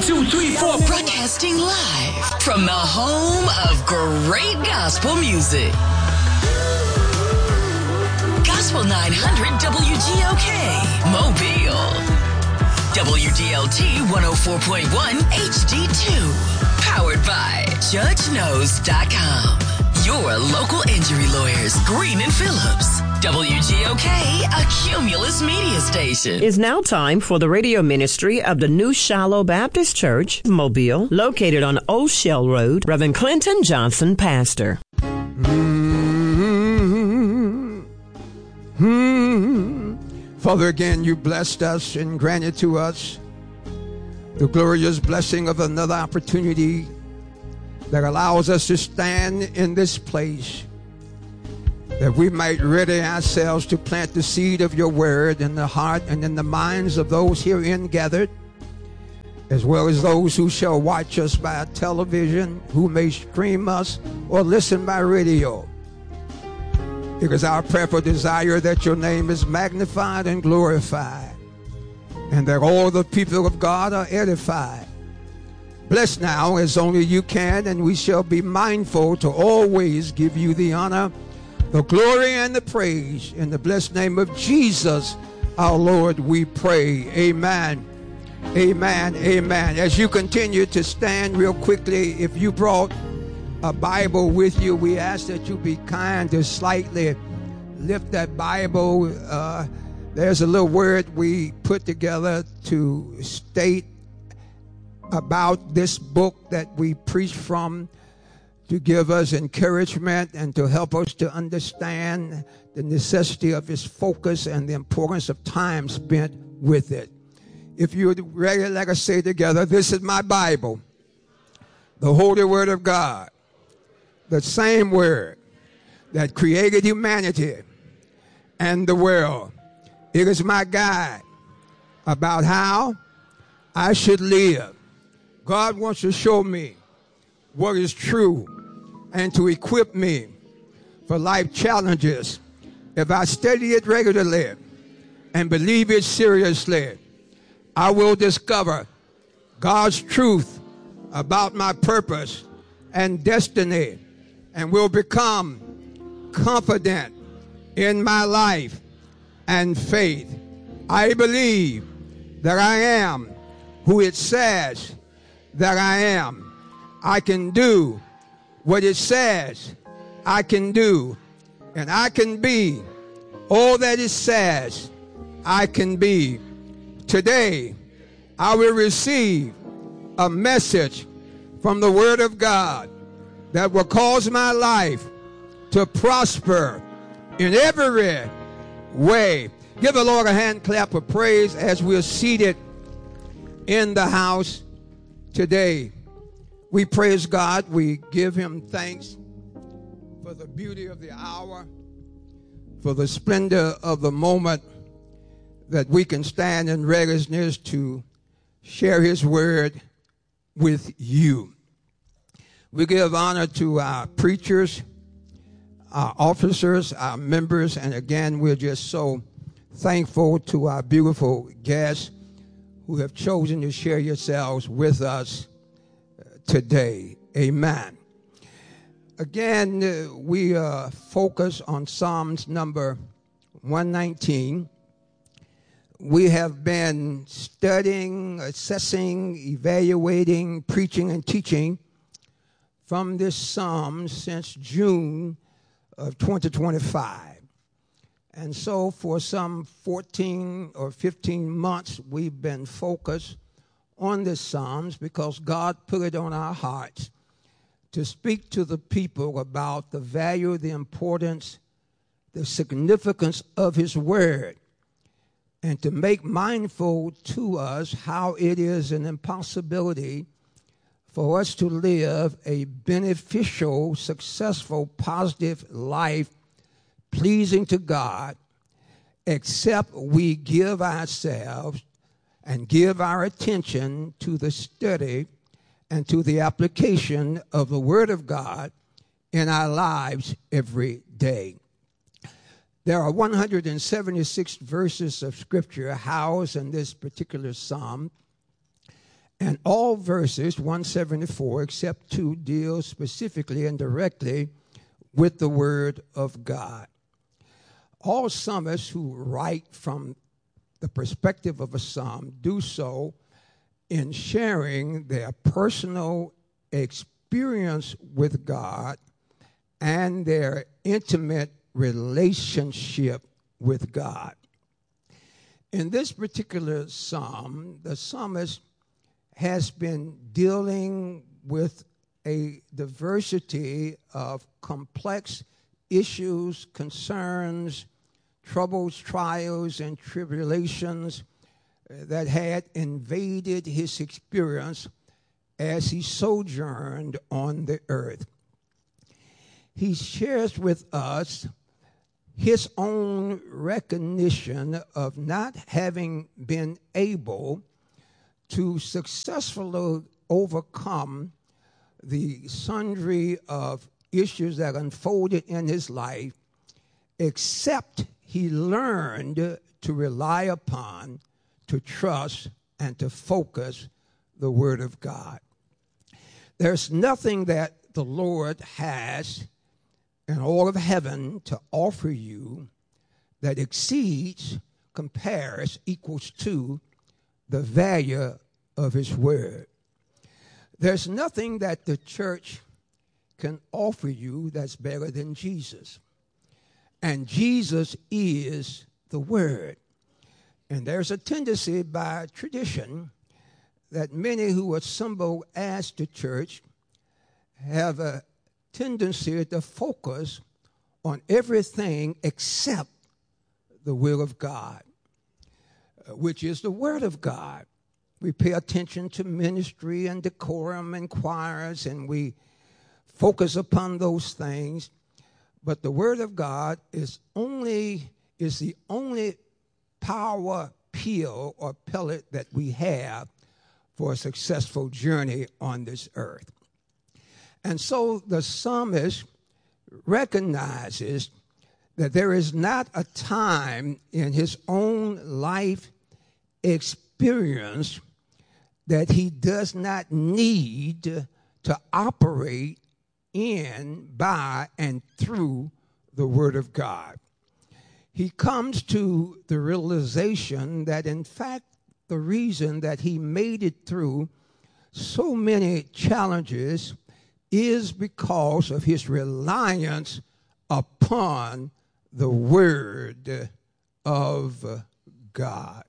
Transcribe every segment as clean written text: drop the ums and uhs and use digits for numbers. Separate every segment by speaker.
Speaker 1: 2, 3, 4.
Speaker 2: Broadcasting live from the home of great gospel music. Gospel 900 WGOK, Mobile. WDLT 104.1 HD2. Powered by JudgeKnows.com. Your local injury lawyers, Green and Phillips. WGOK, a Cumulus media station.
Speaker 3: It's now time for the radio ministry of the New Shiloh Baptist Church, Mobile, located on Old Shell Road. Reverend Clinton Johnson, pastor.
Speaker 4: Father, again, you blessed us and granted to us the glorious blessing of another opportunity that allows us to stand in this place, that we might ready ourselves to plant the seed of your word in the heart and in the minds of those herein gathered, as well as those who shall watch us by television, who may stream us or listen by radio. It is our prayerful desire that your name is magnified and glorified, and that all the people of God are edified. Bless now as only you can, and we shall be mindful to always give you the honor, the glory, and the praise. In the blessed name of Jesus, our Lord, we pray. Amen. Amen. Amen. As you continue to stand real quickly, if you brought a Bible with you, we ask that you be kind to slightly lift that Bible. There's a little word we put together to state about this book that we preach from, to give us encouragement and to help us to understand the necessity of its focus and the importance of time spent with it. If you're ready, let us say together, this is my Bible, the Holy Word of God, the same Word that created humanity and the world. It is my guide about how I should live. God wants to show me what is true and to equip me for life challenges. If I study it regularly and believe it seriously, I will discover God's truth about my purpose and destiny, and will become confident in my life and faith. I believe that I am who it says that I am. I can do what it says I can do, and I can be all that it says I can be. Today, I will receive a message from the Word of God that will cause my life to prosper in every way. Give the Lord a hand clap of praise as we're seated in the house today. We praise God. We give him thanks for the beauty of the hour, for the splendor of the moment that we can stand in readiness to share his word with you. We give honor to our preachers, our officers, our members, and again, we're just so thankful to our beautiful guests who have chosen to share yourselves with us today. Amen. Again, we focus on Psalms number 119. We have been studying, assessing, evaluating, preaching, and teaching from this psalm since June of 2025. And so for some 14 or 15 months, we've been focused on this Psalms because God put it on our hearts to speak to the people about the value, the importance, the significance of his word, and to make mindful to us how it is an impossibility for us to live a beneficial, successful, positive life pleasing to God, except we give ourselves and give our attention to the study and to the application of the Word of God in our lives every day. There are 176 verses of Scripture housed in this particular psalm, And all verses, 174, except 2, deal specifically and directly with the Word of God. All psalmists who write from the perspective of a psalm do so in sharing their personal experience with God and their intimate relationship with God. In this particular psalm, the psalmist has been dealing with a diversity of complex issues, concerns, troubles, trials, and tribulations that had invaded his experience as he sojourned on the earth. He shares with us his own recognition of not having been able to successfully overcome the sundry of issues that unfolded in his life, except he learned to rely upon, to trust, and to focus the Word of God. There's nothing that the Lord has in all of heaven to offer you that exceeds, compares, equals to the value of His Word. There's nothing that the church can offer you that's better than Jesus. And Jesus is the Word. And there's a tendency by tradition that many who assemble as the church have a tendency to focus on everything except the will of God, which is the Word of God. We pay attention to ministry and decorum and choirs, and we focus upon those things. But the Word of God is the only power pill or pellet that we have for a successful journey on this earth. And so the psalmist recognizes that there is not a time in his own life experience that he does not need to operate in, by, and through the Word of God. He comes to the realization that, in fact, the reason that he made it through so many challenges is because of his reliance upon the Word of God.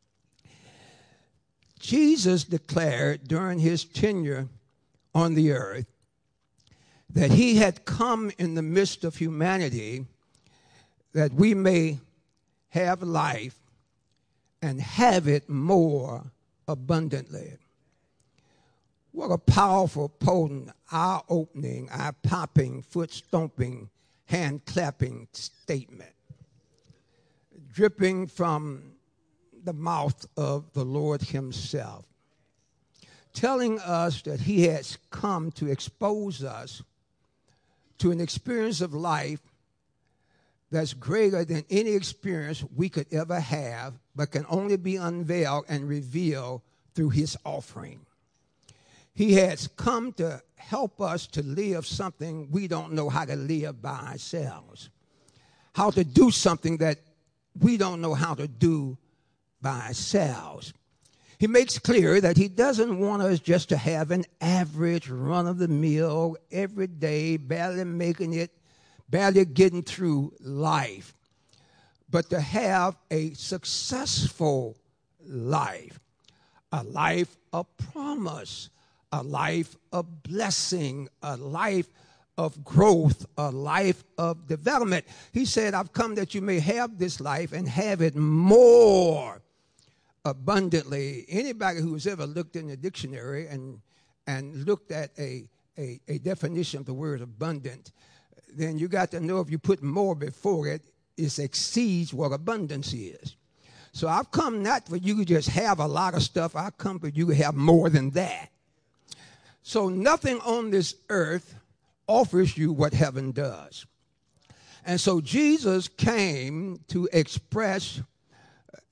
Speaker 4: Jesus declared during his tenure on the earth that he had come in the midst of humanity that we may have life and have it more abundantly. What a powerful, potent, eye-opening, eye-popping, foot-stomping, hand-clapping statement, dripping from the mouth of the Lord himself, telling us that he has come to expose us to an experience of life that's greater than any experience we could ever have, but can only be unveiled and revealed through his offering. He has come to help us to live something we don't know how to live by ourselves, how to do something that we don't know how to do by ourselves. He makes clear that he doesn't want us just to have an average run-of-the-mill, everyday, barely making it, barely getting through life, but to have a successful life, a life of promise, a life of blessing, a life of growth, a life of development. He said, I've come that you may have this life and have it more abundantly. Anybody who's ever looked in the dictionary and looked at a definition of the word abundant, then you got to know if you put more before it, it exceeds what abundance is. So I've come not for you to just have a lot of stuff. I've come for you to have more than that. So nothing on this earth offers you what heaven does. And so Jesus came to express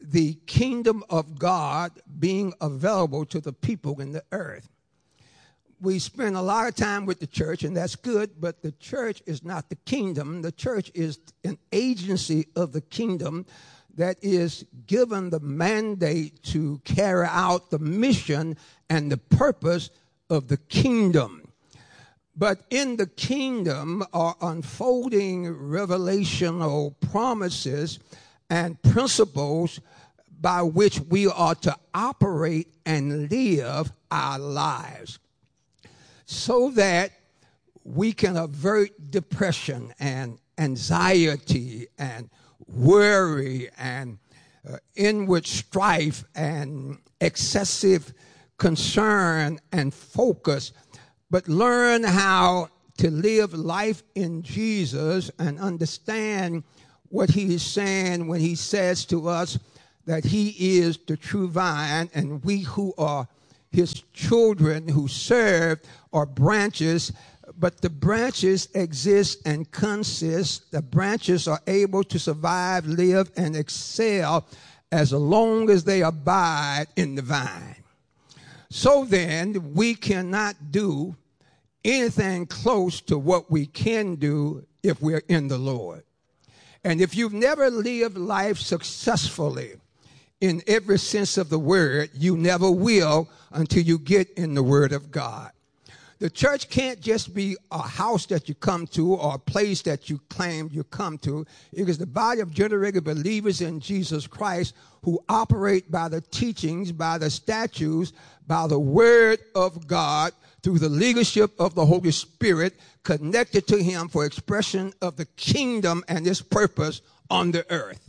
Speaker 4: the kingdom of God being available to the people in the earth. We spend a lot of time with the church, and that's good, but the church is not the kingdom. The church is an agency of the kingdom that is given the mandate to carry out the mission and the purpose of the kingdom. But in the kingdom are unfolding revelational promises and principles by which we are to operate and live our lives, so that we can avert depression and anxiety and worry and inward strife and excessive concern and focus, but learn how to live life in Jesus and understand what he is saying when he says to us that he is the true vine, and we who are his children who serve are branches, but the branches exist and consist. The branches are able to survive, live, and excel as long as they abide in the vine. So then, we cannot do anything close to what we can do if we're in the Lord. And if you've never lived life successfully in every sense of the word, you never will until you get in the Word of God. The church can't just be a house that you come to or a place that you claim you come to. It is the body of generated believers in Jesus Christ who operate by the teachings, by the statutes, by the Word of God, through the leadership of the Holy Spirit, connected to him for expression of the kingdom and its purpose on the earth.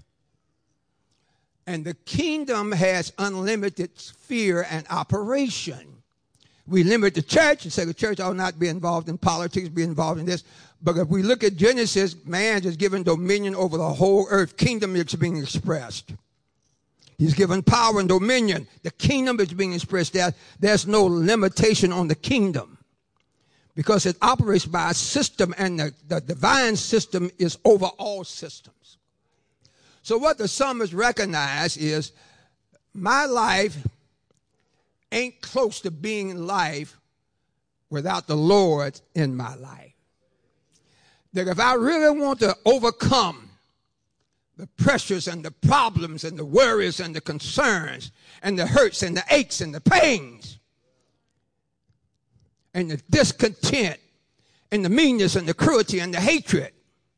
Speaker 4: And the kingdom has unlimited sphere and operation. We limit the church and say the church ought not be involved in politics, be involved in this. But if we look at Genesis, man is given dominion over the whole earth. Kingdom is being expressed. He's given power and dominion. The kingdom is being expressed there. There's no limitation on the kingdom because it operates by a system, and the divine system is over all systems. So what the psalmist recognized is my life ain't close to being life without the Lord in my life. That if I really want to overcome the pressures and the problems and the worries and the concerns and the hurts and the aches and the pains and the discontent and the meanness and the cruelty and the hatred,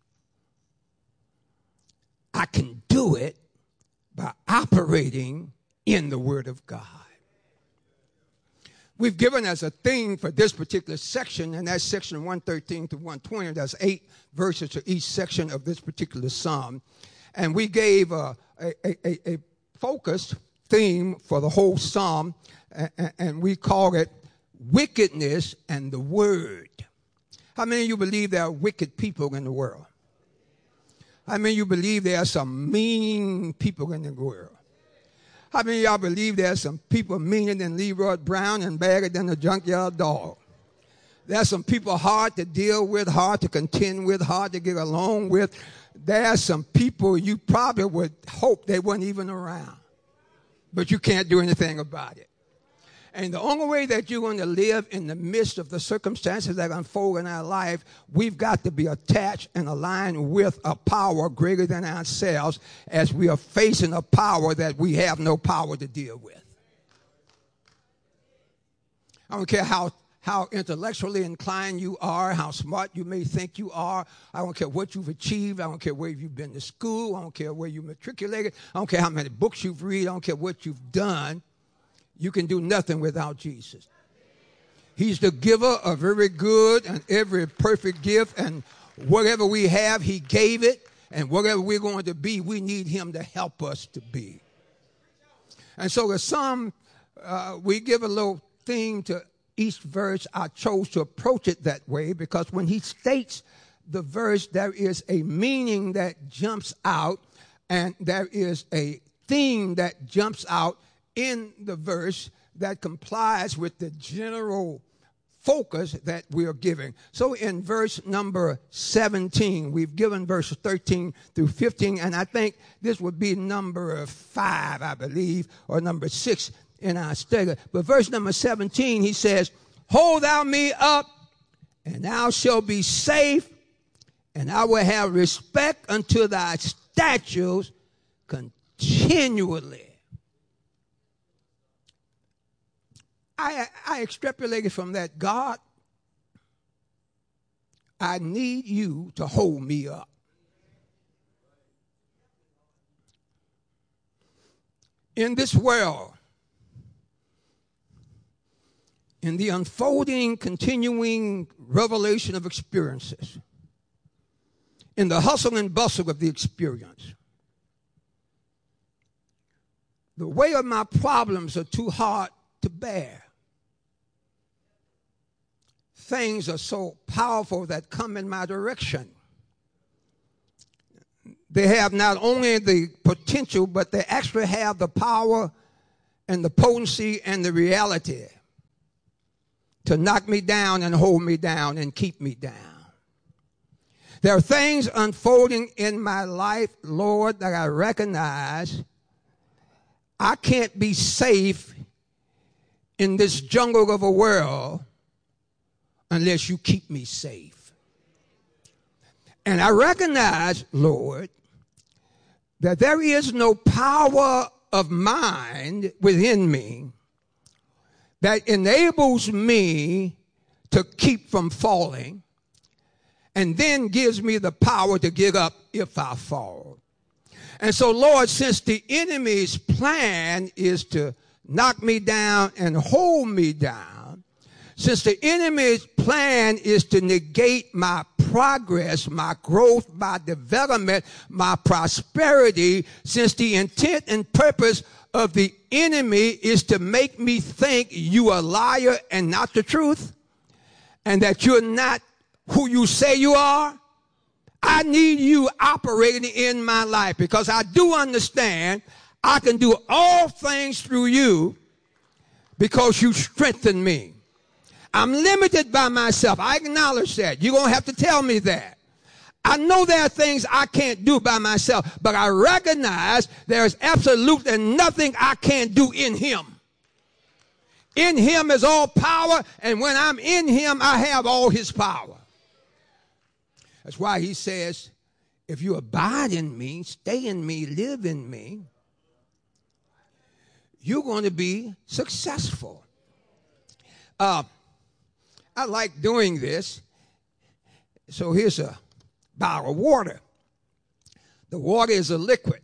Speaker 4: I can do it by operating in the Word of God. We've given as a theme for this particular section, and that's section 113 to 120. That's 8 verses to each section of this particular psalm. And we gave a focused theme for the whole psalm, and we call it Wickedness and the Word. How many of you believe there are wicked people in the world? How many of you believe there are some mean people in the world? How many of y'all believe there are some people meaner than Leroy Brown and badder than a junkyard dog? There are some people hard to deal with, hard to contend with, hard to get along with. There are some people you probably would hope they weren't even around. But you can't do anything about it. And the only way that you're going to live in the midst of the circumstances that unfold in our life, we've got to be attached and aligned with a power greater than ourselves as we are facing a power that we have no power to deal with. I don't care how intellectually inclined you are, how smart you may think you are. I don't care what you've achieved. I don't care where you've been to school. I don't care where you matriculated. I don't care how many books you've read. I don't care what you've done. You can do nothing without Jesus. He's the giver of every good and every perfect gift, and whatever we have, he gave it, and whatever we're going to be, we need him to help us to be. And so the psalm, we give a little theme to each verse. I chose to approach it that way because when he states the verse, there is a meaning that jumps out, and there is a theme that jumps out in the verse that complies with the general focus that we are giving. So in verse number 17, we've given verses 13 through 15, and I think this would be number 5, I believe, or number 6 in our study. But verse number 17, he says, hold thou me up, and thou shalt be safe, and I will have respect unto thy statutes continually. I extrapolated from that, God, I need you to hold me up. In this world, in the unfolding, continuing revelation of experiences, in the hustle and bustle of the experience, the weight of my problems are too hard to bear. Things are so powerful that come in my direction. They have not only the potential, but they actually have the power and the potency and the reality to knock me down and hold me down and keep me down. There are things unfolding in my life, Lord, that I recognize I can't be safe in this jungle of a world unless you keep me safe. And I recognize, Lord, that there is no power of mind within me that enables me to keep from falling and then gives me the power to get up if I fall. And so, Lord, since the enemy's plan is to knock me down and hold me down, since the enemy's plan is to negate my progress, my growth, my development, my prosperity, since the intent and purpose of the enemy is to make me think you are a liar and not the truth, and that you're not who you say you are, I need you operating in my life, because I do understand I can do all things through you because you strengthen me. I'm limited by myself. I acknowledge that. You're going to have to tell me that. I know there are things I can't do by myself, but I recognize there's absolutely nothing I can't do in him. In him is all power, and when I'm in him, I have all his power. That's why he says, if you abide in me, stay in me, live in me, you're going to be successful. I like doing this. So here's a bottle of water. The water is a liquid.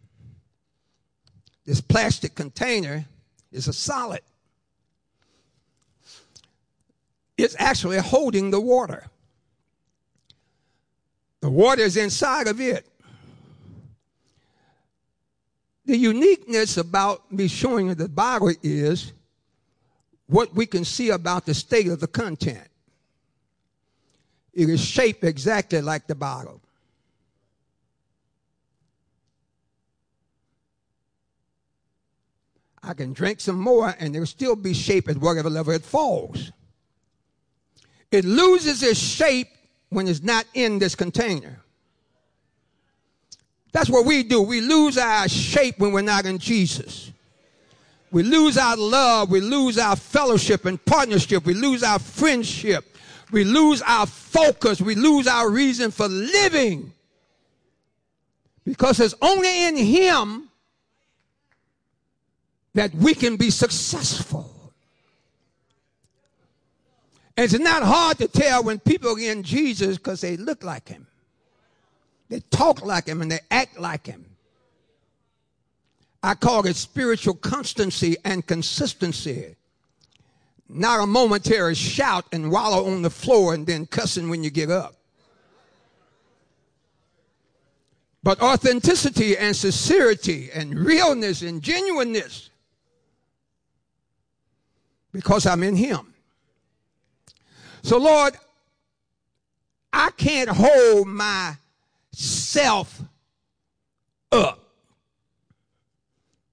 Speaker 4: This plastic container is a solid. It's actually holding the water. The water is inside of it. The uniqueness about me showing you the bottle is what we can see about the state of the content. It is shaped exactly like the bottle. I can drink some more and it'll still be shaped at whatever level it falls. It loses its shape when it's not in this container. That's what we do. We lose our shape when we're not in Jesus. We lose our love. We lose our fellowship and partnership. We lose our friendship. We lose our focus. We lose our reason for living. Because it's only in him that we can be successful. And it's not hard to tell when people are in Jesus because they look like him. They talk like him and they act like him. I call it spiritual constancy and consistency. Not a momentary shout and wallow on the floor and then cussing when you get up. But authenticity and sincerity and realness and genuineness. Because I'm in him. So Lord, I can't hold myself up.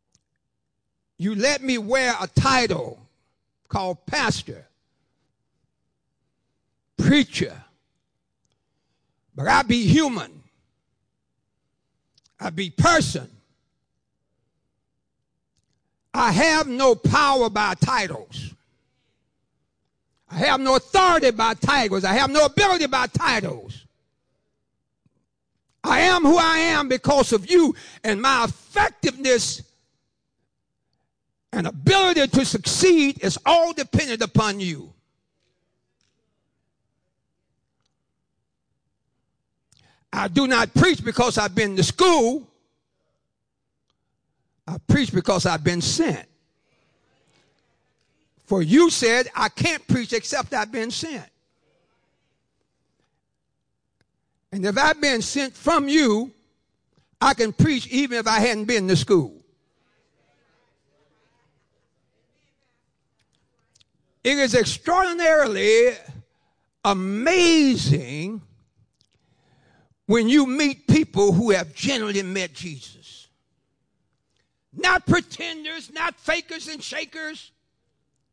Speaker 4: You let me wear a title called pastor. preacher, but I be human. I be person. I have no power by titles. I have no authority by titles. I have no ability by titles. I am who I am because of you, and my effectiveness and ability to succeed is all dependent upon you. I do not preach because I've been to school. I preach because I've been sent. For you said, I can't preach except I've been sent. And if I've been sent from you, I can preach even if I hadn't been to school. It is extraordinarily amazing when you meet people who have genuinely met Jesus. Not pretenders, not fakers and shakers,